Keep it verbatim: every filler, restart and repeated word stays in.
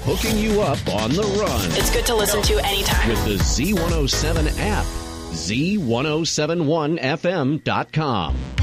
hooking you up on the run. It's good to listen to anytime. With the Z one oh seven app. Z ten seventy-one F M dot com.